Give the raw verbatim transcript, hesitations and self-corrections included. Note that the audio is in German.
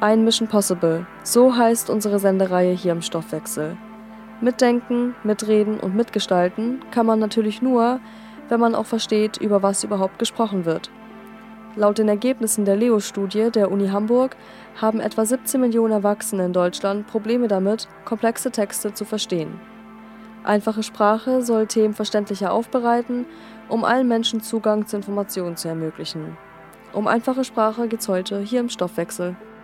Ein Mission Possible, so heißt unsere Sendereihe hier im Stoffwechsel. Mitdenken, mitreden und mitgestalten kann man natürlich nur, wenn man auch versteht, über was überhaupt gesprochen wird. Laut den Ergebnissen der Leo-Studie der Uni Hamburg haben etwa siebzehn Millionen Erwachsene in Deutschland Probleme damit, komplexe Texte zu verstehen. Einfache Sprache soll Themen verständlicher aufbereiten, um allen Menschen Zugang zu Informationen zu ermöglichen. Um einfache Sprache geht's heute hier im Stoffwechsel.